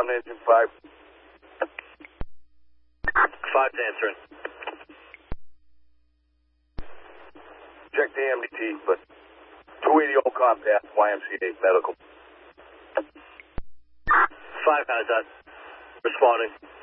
on engine 5. 5's answering. Check the MDT, but 280 Old Compass, YMCA Medical. 5 has that. Responding.